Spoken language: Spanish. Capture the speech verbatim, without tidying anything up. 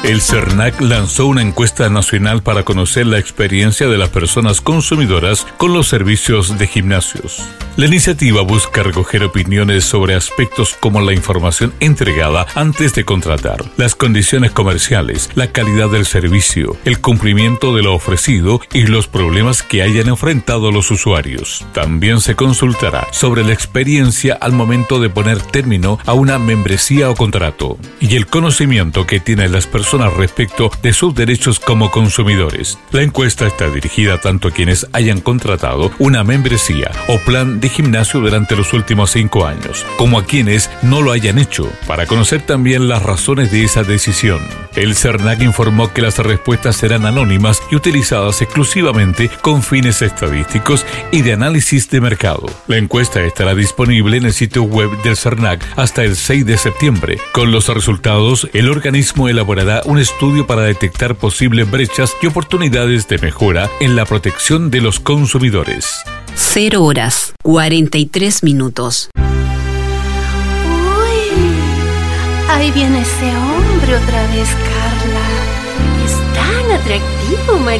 El CERNAC lanzó una encuesta nacional para conocer la experiencia de las personas consumidoras con los servicios de gimnasios. La iniciativa busca recoger opiniones sobre aspectos como la información entregada antes de contratar, las condiciones comerciales, la calidad del servicio, el cumplimiento de lo ofrecido y los problemas que hayan enfrentado los usuarios. También se consultará sobre la experiencia al momento de poner término a una membresía o contrato y el conocimiento que tienen las personas respecto de sus derechos como consumidores. La encuesta está dirigida tanto a quienes hayan contratado una membresía o plan de gimnasio durante los últimos cinco años, como a quienes no lo hayan hecho, para conocer también las razones de esa decisión. El CERNAC informó que las respuestas serán anónimas y utilizadas exclusivamente con fines estadísticos y de análisis de mercado. La encuesta estará disponible en el sitio web del CERNAC hasta el seis de septiembre. Con los resultados, el organismo elaborará un estudio para detectar posibles brechas y oportunidades de mejora en la protección de los consumidores. Cero horas, cuarenta y tres minutos. Uy, ahí viene ese hombre otra vez, Carla. Es tan atractivo, María.